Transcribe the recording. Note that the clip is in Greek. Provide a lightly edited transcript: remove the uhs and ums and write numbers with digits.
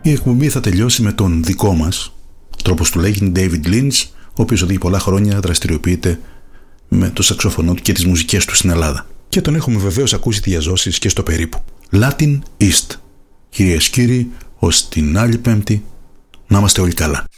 Η εκπομπή θα τελειώσει με τον δικό μας, τρόπος του λέγει, David Lynch, ο οποίος εδώ και πολλά χρόνια δραστηριοποιείται με το σαξοφωνό του και τις μουσικές του στην Ελλάδα. Και τον έχουμε βεβαίως ακούσει διαζώσεις και στο περίπου. Latin East. Κυρίες και κύριοι, ως την άλλη Πέμπτη, να είμαστε όλοι καλά.